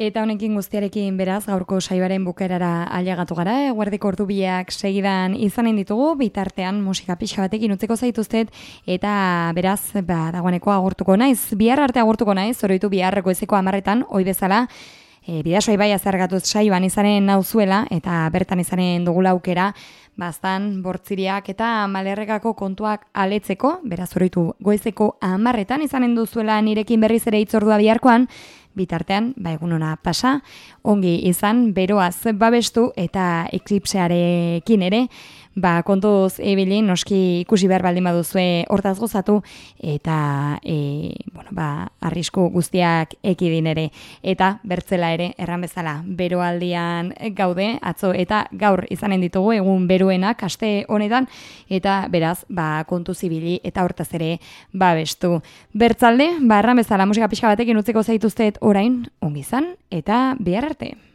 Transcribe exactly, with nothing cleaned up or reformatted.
Eta honekin guztiarekin beraz gaurko saioaren bukaerara ailegatu gara, eguerdiko ordu biak segidan izanen ditugu, bitartean musika pixa batekin utzeko zaituztet, eta beraz, ba, dagoeneko agurtuko naiz, bihar arte agurtuko naiz, oroitu biharreko ezeko amarretan, oi bezala, e, bidasoa ibaia zergatuz saioan izanen nauzuela, eta bertan izanen dugula aukera, baztan, bortziriak eta malerrekako kontuak aletzeko, beraz oroitu goizeko amarretan izanen duzuela nirekin berriz ere itzordua biharkoan, bitartean, ba egun ona pasa, ongi izan, beroaz babestu eta eklipsearekin ere, ba kontuz ebili, noski ikusi behar baldin baduzue hortaz gozatu, eta e, bueno, ba, arrisku guztiak ekidin ere, eta bertzela ere, erran bezala, beroaldian gaude, atzo eta gaur izanen ditugu, egun beruenak, aste honetan, eta beraz, ba, kontu zibili eta hortaz ere babestu. Bertzalde, ba, erran bezala, musika pixka batekin utzeko zaituztet orain, ongi izan, eta bihar arte.